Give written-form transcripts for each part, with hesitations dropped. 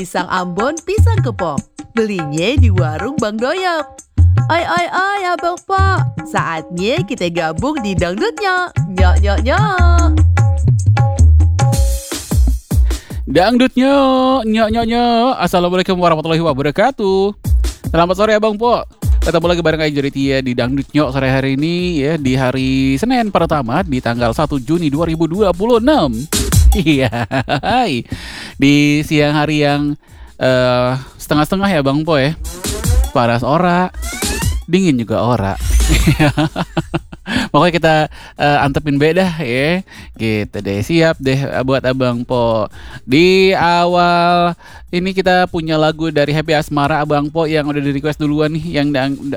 pisang Ambon, pisang kepok. Belinya di warung Bang Doyok. Ai Abang Po, saatnya kita gabung di dangdutnya. Nyok nyok nyok. Dangdutnya, nyok. Assalamualaikum warahmatullahi wabarakatuh. Selamat sore Abang Po. Ketemu lagi bareng Aing Jeritia di Dangdut Nyok sore hari ini ya, di hari Senin pertama di tanggal 1 Juni 2026. Iya. Di siang hari yang setengah-setengah ya Bang Po ya. Panas ora, dingin juga ora. Pokoknya kita antepin beda ya. Gitu deh, siap deh buat Abang Po. Di awal ini kita punya lagu dari Happy Asmara Abang Po yang udah di request duluan nih, yang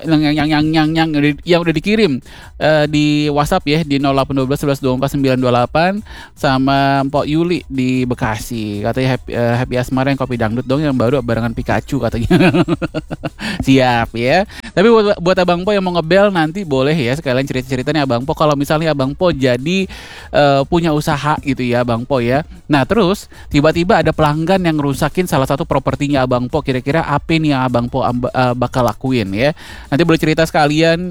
udah dikirim di WhatsApp ya di 0812 11 24 928 sama Mpok Yuli di Bekasi. Katanya Happy Asmara yang kopi dangdut dong, yang baru barengan Pikachu katanya. Siap ya. Tapi buat Abang Po yang mau ngebel nanti boleh ya, sekalian cerita-cerita nih Abang Po. Kalau misalnya Abang Po jadi punya usaha gitu ya Abang Po ya. Nah terus tiba-tiba ada pelanggan yang rusakin salah satu propertinya Abang Po. Kira-kira apa nih yang Abang Po bakal lakuin ya. Nanti boleh cerita sekalian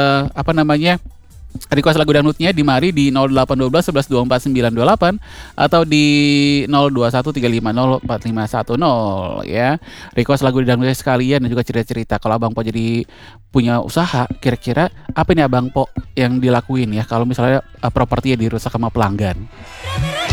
request lagu dangdutnya di mari di 0812 11 24 928 atau di 0213504510 ya. Request lagu dangdutnya sekalian dan juga cerita-cerita kalau Abang Po jadi punya usaha, kira-kira apa nih Abang Po yang dilakuin ya kalau misalnya propertinya dirusak sama pelanggan.